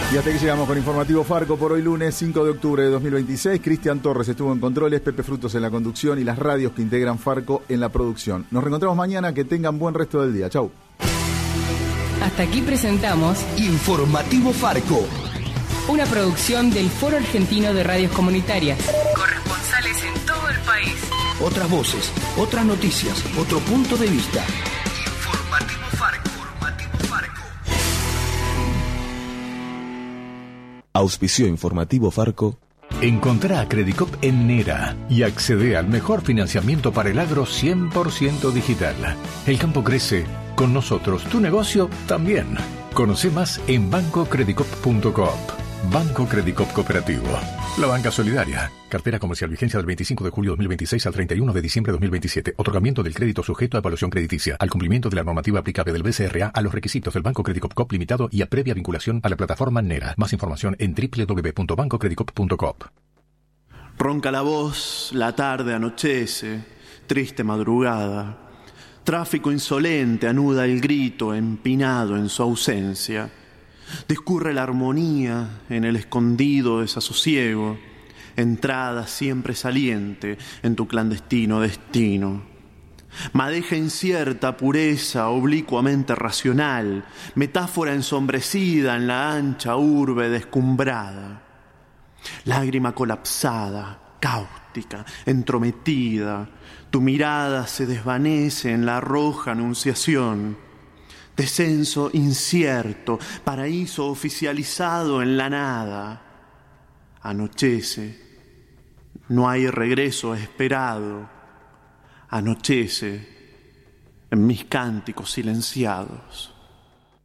Y hasta aquí llegamos con Informativo Farco por hoy lunes 5 de octubre de 2026. Cristian Torres estuvo en controles, Pepe Frutos en la conducción y las radios que integran Farco en la producción. Nos reencontramos mañana, que tengan buen resto del día. Chau. Hasta aquí presentamos Informativo Farco, una producción del Foro Argentino de Radios Comunitarias. Corresponsales en todo el país. otras voces, otras noticias, otro punto de vista. Informativo Farco. Auspició Informativo Farco. Encontrá a Credicop en Nera y accede al mejor financiamiento para el agro 100% digital. El campo crece, con nosotros tu negocio también. Conoce más en bancocredicop.coop. Banco Credicop Cooperativo. La banca solidaria. Cartera comercial, vigencia del 25 de julio de 2026 al 31 de diciembre de 2027. Otorgamiento del crédito sujeto a evaluación crediticia. Al cumplimiento de la normativa aplicable del BCRA a los requisitos del Banco Credicop Coop Limitado y a previa vinculación a la plataforma Nera. Más información en www.bancocredicop.coop. Ronca la voz, la tarde anochece, triste madrugada. Tráfico insolente anuda el grito empinado en su ausencia. Discurre la armonía en el escondido desasosiego, entrada siempre saliente en tu clandestino destino. Madeja incierta, pureza oblicuamente racional, metáfora ensombrecida en la ancha urbe descumbrada. Lágrima colapsada, cáustica, entrometida, tu mirada se desvanece en la roja anunciación. Descenso incierto, paraíso oficializado en la nada. Anochece, no hay regreso esperado. Anochece en mis cánticos silenciados.